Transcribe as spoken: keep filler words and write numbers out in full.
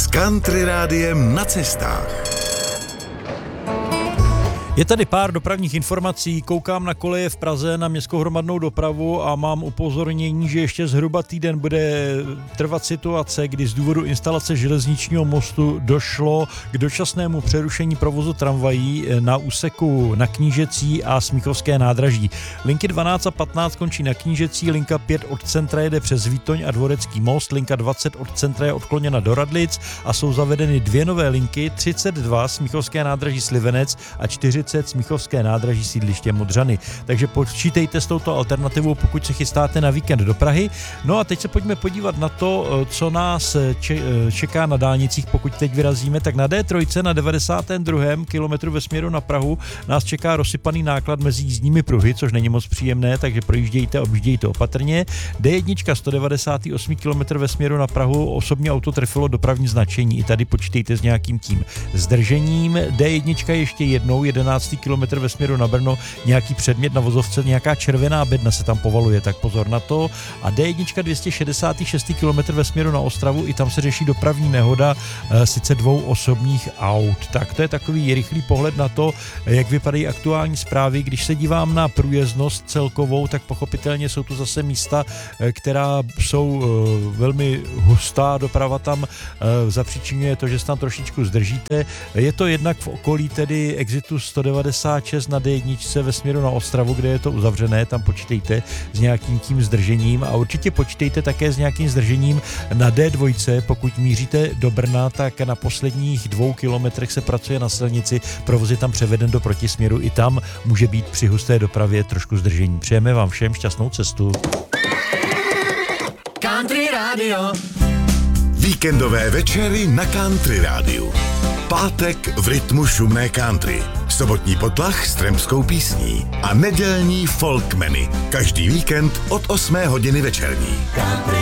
Country Rádiem na cestách. Je tady pár dopravních informací, koukám na koleje v Praze na městskou hromadnou dopravu a mám upozornění, že ještě zhruba týden bude trvat situace, kdy z důvodu instalace železničního mostu došlo k dočasnému přerušení provozu tramvají na úseku na Knížecí a Smíchovské nádraží. Linky dvanáct a patnáct končí na Knížecí, linka pět od centra jede přes Výtoň a Dvorecký most, linka dvacet od centra je odkloněna do Radlic a jsou zavedeny dvě nové linky, třicet dva Smíchovské nádraží Slivenec a čtyřicet Smíchovské nádraží sídliště Modřany. Takže počítejte s touto alternativou, pokud se chystáte na víkend do Prahy. No a teď se pojďme podívat na to, co nás čeká na dálnicích, pokud teď vyrazíme. Tak na D tři na devadesátém druhém kilometru ve směru na Prahu nás čeká rozsypaný náklad mezi jízdními pruhy, což není moc příjemné, takže projíždějte, objíždějte opatrně. D jedna sto devadesátý osmý kilometr ve směru na Prahu osobní auto trefilo dopravní značení. I tady počítejte s nějakým tím zdržením. D jedna ještě jednou jedenáctý kilometr ve směru na Brno, nějaký předmět na vozovce, nějaká červená bedna se tam povaluje, tak pozor na to. A D jedna dvě stě šedesátý šestý kilometr ve směru na Ostravu, i tam se řeší dopravní nehoda, e, sice dvou osobních aut. Tak to je takový rychlý pohled na to, jak vypadají aktuální zprávy. Když se dívám na průjezdnost celkovou, tak pochopitelně jsou tu zase místa, e, která jsou e, velmi hustá, doprava tam e, zapříčinuje to, že se tam trošičku zdržíte. Je to jednak v okolí tedy exitu sto devadesát šest na D jedna ve směru na Ostravu, kde je to uzavřené, tam počítejte s nějakým tím zdržením a určitě počítejte také s nějakým zdržením na D dva, pokud míříte do Brna, tak na posledních dvou kilometrech se pracuje na silnici, provoz je tam převeden do protisměru, i tam může být při husté dopravě trošku zdržení. Přejeme vám všem šťastnou cestu. Country Radio. Víkendové večery na Country Rádiu. Pátek v rytmu šumné country, sobotní potlach s trampskou písní a nedělní folkmeny. Každý víkend od osmé hodiny večerní.